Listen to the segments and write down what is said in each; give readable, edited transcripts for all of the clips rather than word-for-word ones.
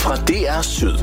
fra DR Syd.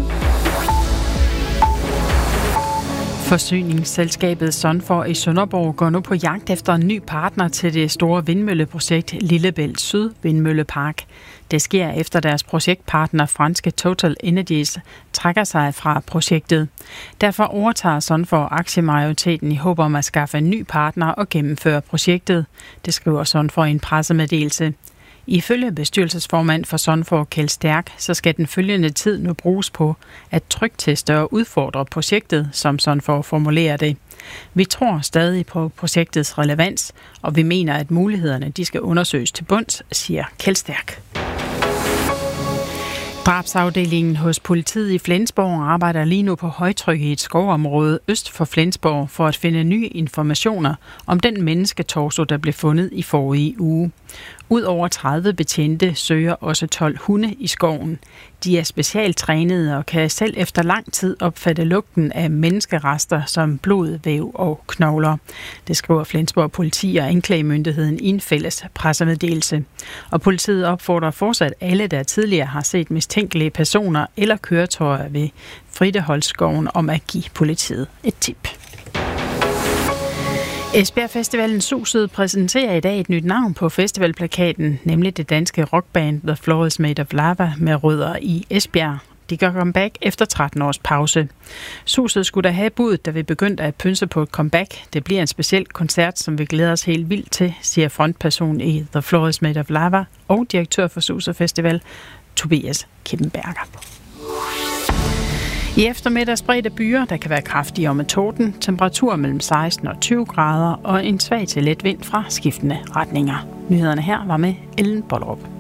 Forsyningsselskabet Sunfor i Sønderborg går nu på jagt efter en ny partner til det store vindmølleprojekt Lillebælt Syd Vindmøllepark. Det sker efter deres projektpartner franske Total Energies trækker sig fra projektet. Derfor overtager Sunfor aktiemajoriteten i håb om at skaffe en ny partner og gennemføre projektet. Det skriver Sunfor i en pressemeddelelse. Ifølge bestyrelsesformand for Sunfor, Kjeld Stærk, så skal den følgende tid nu bruges på at trykteste og udfordre projektet, som Sunfor formulerer det. Vi tror stadig på projektets relevans, og vi mener, at mulighederne de skal undersøges til bunds, siger Kjeld Stærk. Drabsafdelingen hos politiet i Flensborg arbejder lige nu på højtryk i et skovområde øst for Flensborg for at finde nye informationer om den mennesketorso, der blev fundet i forrige uge. Udover 30 betjente søger også 12 hunde i skoven. De er specialtrænede og kan selv efter lang tid opfatte lugten af menneskerester som blod, væv og knogler. Det skriver Flensborg Politi og Anklagemyndigheden i en fælles pressemeddelelse. Og politiet opfordrer fortsat alle, der tidligere har set mistænkelige personer eller køretøjer ved Frideholdsskoven om at give politiet et tip. Esbjerg Festivalen Suset præsenterer i dag et nyt navn på festivalplakaten, nemlig det danske rockband The Floor is Made of Lava med rødder i Esbjerg. De gør comeback efter 13 års pause. Suset skulle da have budet, da vi begyndte at pynse på et comeback. Det bliver en speciel koncert, som vi glæder os helt vildt til, siger frontperson i The Floor is Made of Lava og direktør for Suset Festival, Tobias Kippenberger. I eftermiddag spredte byer, der kan være kraftige og med torden, temperatur mellem 16 og 20 grader og en svag til let vind fra skiftende retninger. Nyhederne her var med Ellen Bollerup.